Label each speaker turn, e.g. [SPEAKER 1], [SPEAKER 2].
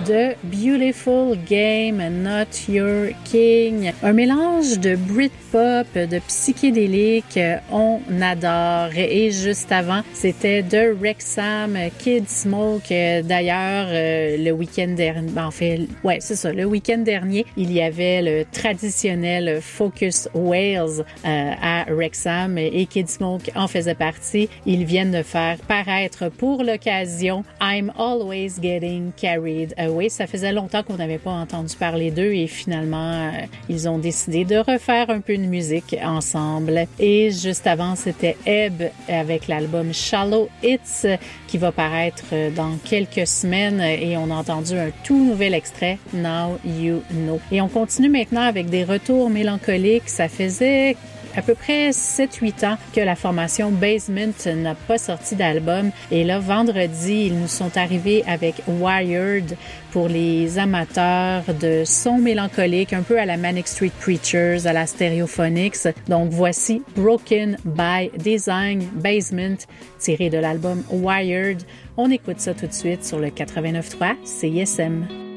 [SPEAKER 1] de Beautiful Game, Not Your King. Un mélange de Britpop, de psychédélique, on adore. Et juste avant, c'était de Wrexham, Kid Smoke. D'ailleurs, le week-end dernier, le week-end dernier, il y avait le traditionnel Focus Wales à Wrexham et Kid Smoke en faisait partie. Ils viennent de faire paraître pour l'occasion I'm Always Getting Carried Away. Ça faisait longtemps qu'on n'avait pas entendu parler d'eux et finalement, ils ont décidé de refaire un peu de musique ensemble. Et juste avant, c'était Ebb avec l'album Shallow Hits qui va paraître dans quelques semaines et on a entendu un tout nouvel extrait, Now You Know. Et on continue maintenant avec des retours mélancoliques. Ça faisait à peu près 7-8 ans que la formation Basement n'a pas sorti d'album. Et là, vendredi, ils nous sont arrivés avec Wired pour les amateurs de sons mélancoliques, un peu à la Manic Street Preachers, à la Stereophonics. Donc, voici Broken by Design, Basement, tiré de l'album Wired. On écoute ça tout de suite sur le 89.3 CISM.